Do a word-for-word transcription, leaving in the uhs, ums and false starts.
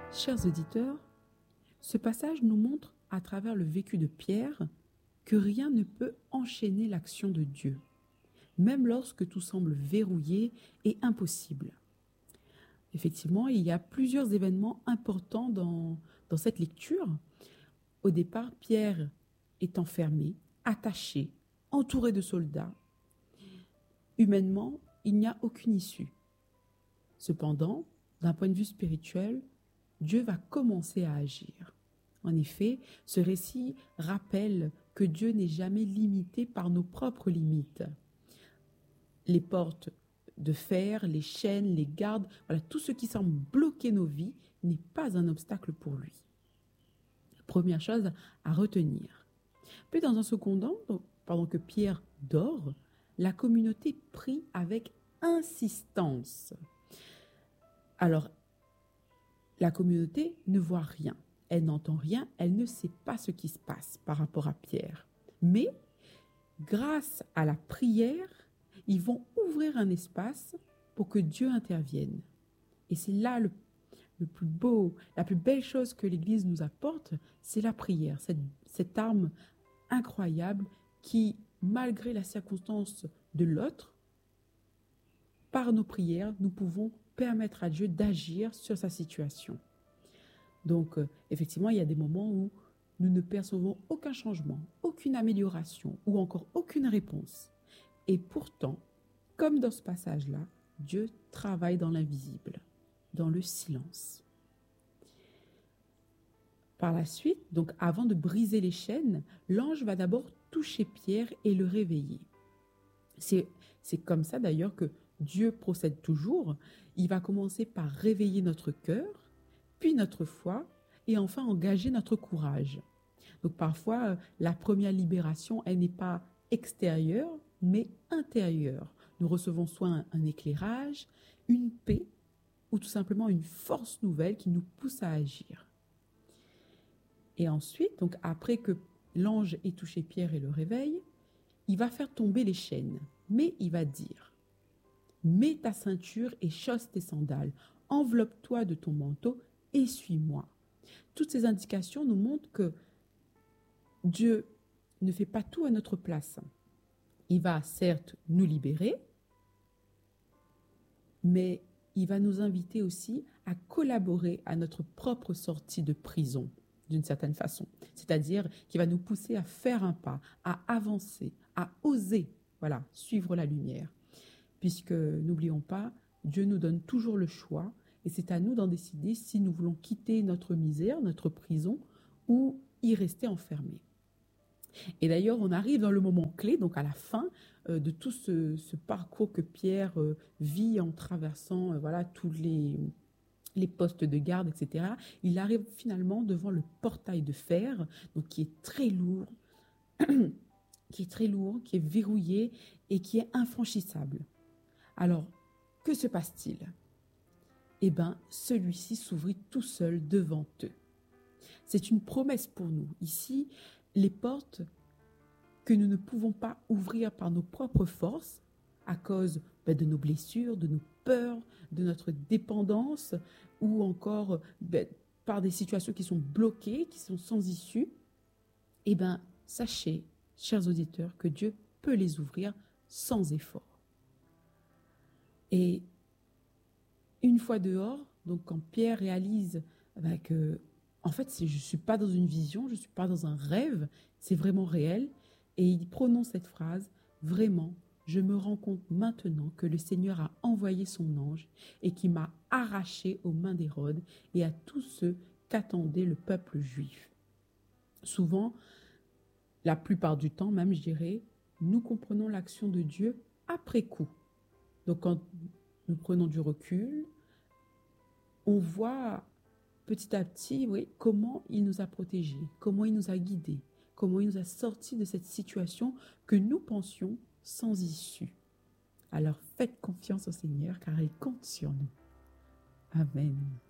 Chers auditeurs, ce passage nous montre à travers le vécu de Pierre que rien ne peut enchaîner l'action de Dieu, même lorsque tout semble verrouillé et impossible. Effectivement, il y a plusieurs événements importants dans, dans cette lecture. Au départ, Pierre est enfermé, attaché, entouré de soldats. Humainement, il n'y a aucune issue. Cependant, d'un point de vue spirituel, Dieu va commencer à agir. En effet, ce récit rappelle que Dieu n'est jamais limité par nos propres limites. Les portes de fer, les chaînes, les gardes, voilà, tout ce qui semble bloquer nos vies n'est pas un obstacle pour lui. Première chose à retenir. Puis dans un second temps, pendant que Pierre dort, la communauté prie avec insistance. Alors, la communauté ne voit rien, elle n'entend rien, elle ne sait pas ce qui se passe par rapport à Pierre. Mais, grâce à la prière, ils vont ouvrir un espace pour que Dieu intervienne. Et c'est là le, le plus beau, la plus belle chose que l'Église nous apporte, c'est la prière, cette, cette arme incroyable qui, malgré la circonstance de l'autre, par nos prières, nous pouvons permettre à Dieu d'agir sur sa situation. Donc, euh, effectivement, il y a des moments où nous ne percevons aucun changement, aucune amélioration ou encore aucune réponse. Et pourtant, comme dans ce passage-là, Dieu travaille dans l'invisible, dans le silence. Par la suite, donc avant de briser les chaînes, l'ange va d'abord toucher Pierre et le réveiller. C'est, c'est comme ça d'ailleurs que Dieu procède toujours. Il va commencer par réveiller notre cœur, puis notre foi, et enfin engager notre courage. Donc parfois, la première libération, elle n'est pas extérieure, mais intérieure. Nous recevons soit un, un éclairage, une paix, ou tout simplement une force nouvelle qui nous pousse à agir. Et ensuite, donc après que l'ange ait touché Pierre et le réveille, il va faire tomber les chaînes, mais il va dire: mets ta ceinture et chausse tes sandales, enveloppe-toi de ton manteau et suis-moi. Toutes ces indications nous montrent que Dieu ne fait pas tout à notre place. Il va certes nous libérer, mais il va nous inviter aussi à collaborer à notre propre sortie de prison, d'une certaine façon. C'est-à-dire qu'il va nous pousser à faire un pas, à avancer, à oser, voilà, suivre la lumière. Puisque, n'oublions pas, Dieu nous donne toujours le choix et c'est à nous d'en décider si nous voulons quitter notre misère, notre prison ou y rester enfermés. Et d'ailleurs, on arrive dans le moment clé, donc à la fin euh, de tout ce, ce parcours que Pierre euh, vit en traversant euh, voilà, tous les, les postes de garde, et cetera. Il arrive finalement devant le portail de fer, donc qui est très lourd, qui est très lourd, qui est verrouillé et qui est infranchissable. Alors, que se passe-t-il? Eh bien, celui-ci s'ouvrit tout seul devant eux. C'est une promesse pour nous. Ici, les portes que nous ne pouvons pas ouvrir par nos propres forces, à cause ben, de nos blessures, de nos peurs, de notre dépendance, ou encore ben, par des situations qui sont bloquées, qui sont sans issue, eh bien, sachez, chers auditeurs, que Dieu peut les ouvrir sans effort. Et une fois dehors, donc quand Pierre réalise bah, que, en fait, je ne suis pas dans une vision, je ne suis pas dans un rêve, c'est vraiment réel, et il prononce cette phrase: vraiment, je me rends compte maintenant que le Seigneur a envoyé son ange et qui m'a arraché aux mains d'Hérode et à tous ceux qu'attendait le peuple juif. Souvent, la plupart du temps même, je dirais, nous comprenons l'action de Dieu après coup. Donc quand nous prenons du recul, on voit petit à petit, oui, comment il nous a protégés, comment il nous a guidés, comment il nous a sortis de cette situation que nous pensions sans issue. Alors faites confiance au Seigneur car il compte sur nous. Amen.